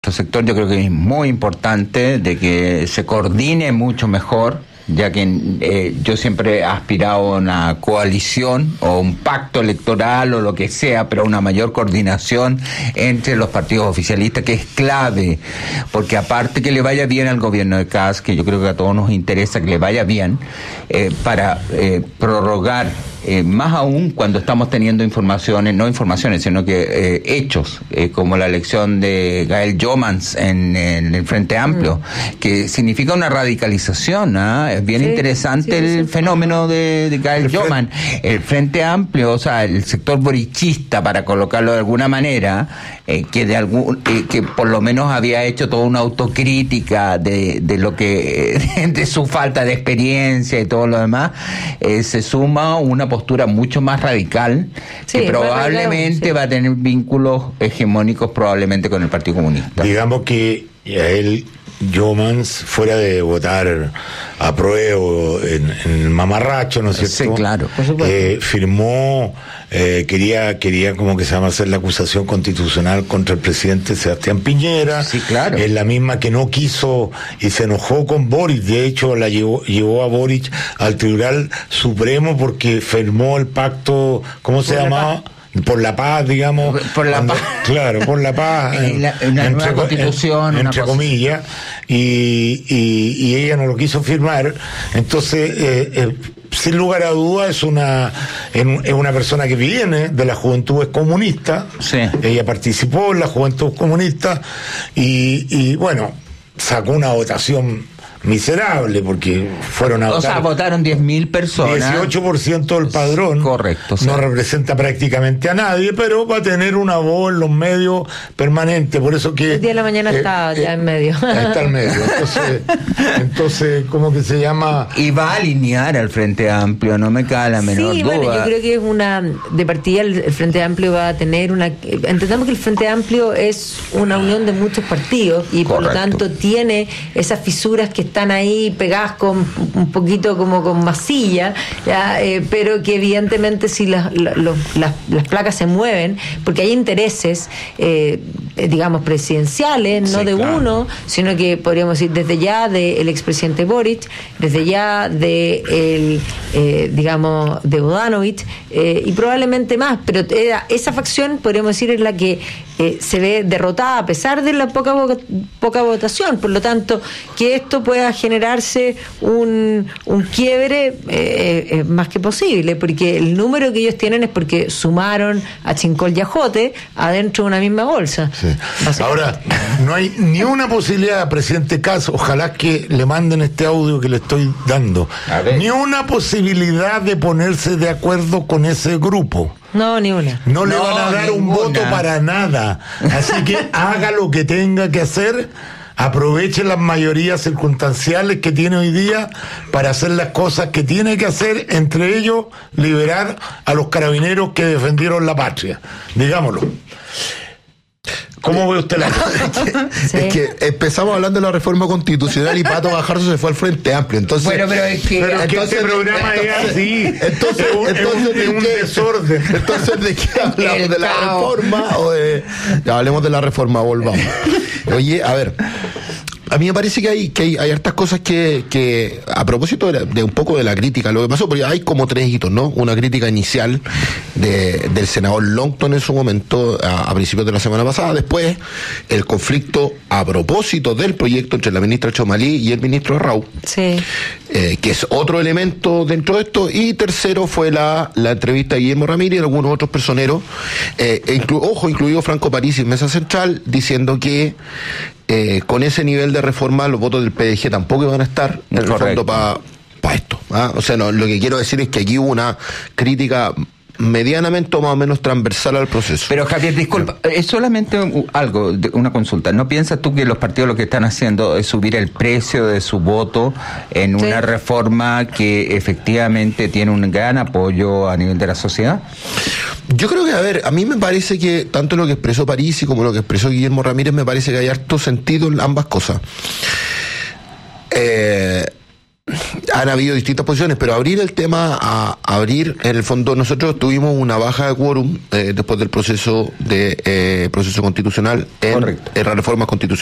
sector yo creo que es muy importante de que se coordine mucho mejor, ya que yo siempre he aspirado a una coalición o un pacto electoral o lo que sea, pero una mayor coordinación entre los partidos oficialistas, que es clave, porque aparte que le vaya bien al gobierno de Kast, que yo creo que a todos nos interesa que le vaya bien, para prorrogar, más aún cuando estamos teniendo no informaciones, sino que hechos, como la elección de Gael Jomans en el Frente Amplio, que significa una radicalización, es bien interesante el fenómeno de Gael Jomans. El Frente Amplio, o sea, el sector borichista, para colocarlo de alguna manera, que por lo menos había hecho toda una autocrítica de lo que de su falta de experiencia y todo lo demás, se suma una postura mucho más radical, que probablemente va a tener vínculos hegemónicos probablemente con el Partido Comunista. Digamos que a él, Jomans, fuera de votar apruebo en el mamarracho, ¿no es cierto? Sí, claro. Firmó, quería como que se llama hacer la acusación constitucional contra el presidente Sebastián Piñera. Sí, claro. Es la misma que no quiso y se enojó con Boric. De hecho, la llevó a Boric al Tribunal Supremo porque firmó el pacto, ¿cómo se llamaba? Por la paz, digamos. Por la paz. Claro, por la paz. Una nueva constitución. Entre comillas. Y ella no lo quiso firmar. Entonces, sin lugar a dudas, es una persona que viene de la juventud comunista. Sí. Ella participó en la juventud comunista y bueno, sacó una votación miserable, porque fueron a votar. O sea, votaron 10.000 personas. 18% del padrón. Correcto. No representa prácticamente a nadie, pero va a tener una voz en los medios permanente. Por eso que. El día de la mañana está ya en medio. Está en medio. Entonces, ¿cómo que se llama? Y va a alinear al Frente Amplio, no me cabe la menor duda. Sí, bueno, yo creo que es una. De partida, el Frente Amplio va a tener una. Entendamos que el Frente Amplio es una unión de muchos partidos y por lo tanto tiene esas fisuras que están ahí pegadas con un poquito como con masilla, ¿ya? Pero que evidentemente si las placas se mueven, porque hay intereses, digamos, presidenciales, no de uno, sino que podríamos decir desde ya del expresidente Boric, desde ya de digamos, de Bodanovich, y probablemente más, pero esa facción, podríamos decir, es la que se ve derrotada a pesar de la poca votación. Por lo tanto, que esto pueda generarse un quiebre más que posible, porque el número que ellos tienen es porque sumaron a Chincol y a Jote adentro de una misma bolsa. Sí. Ahora, no hay ni una posibilidad, presidente Kast, ojalá que le manden este audio que le estoy dando, ni una posibilidad de ponerse de acuerdo con ese grupo. No, ni una. No le van a dar un voto para nada. Así que haga lo que tenga que hacer. Aproveche las mayorías circunstanciales que tiene hoy día para hacer las cosas que tiene que hacer, entre ellos liberar a los carabineros que defendieron la patria. Digámoslo. ¿Cómo ve usted la cosa? Sí. Es que empezamos hablando de la reforma constitucional y Pato Gajardo se fue al Frente Amplio. Entonces, bueno, pero es que este programa es así. Entonces, es un desorden. Entonces, ¿de qué hablamos? ¿De la reforma o de...? Ya, hablemos de la reforma, volvamos. Oye, a ver... A mí me parece que hay hartas cosas que a propósito de un poco de la crítica, lo que pasó, porque hay como 3 hitos, ¿no? Una crítica inicial del senador Longton en su momento, a principios de la semana pasada. Después, el conflicto a propósito del proyecto entre la ministra Chomalí y el ministro Arrau. Sí. Que es otro elemento dentro de esto. Y tercero fue la entrevista de Guillermo Ramírez y algunos otros personeros, incluido Franco París y Mesa Central, diciendo que con ese nivel de reforma los votos del PDG tampoco van a estar en el fondo para esto. O sea, no, lo que quiero decir es que aquí hubo una crítica medianamente o más o menos transversal al proceso. Pero Javier, disculpa, es solamente una consulta. ¿No piensas tú que los partidos lo que están haciendo es subir el precio de su voto en una reforma que efectivamente tiene un gran apoyo a nivel de la sociedad? Yo creo que, a ver, a mí me parece que tanto lo que expresó París y como lo que expresó Guillermo Ramírez, me parece que hay harto sentido en ambas cosas. han habido distintas posiciones, pero abrir el tema abrir, en el fondo nosotros tuvimos una baja de quórum después del proceso constitucional en las reformas constitucionales.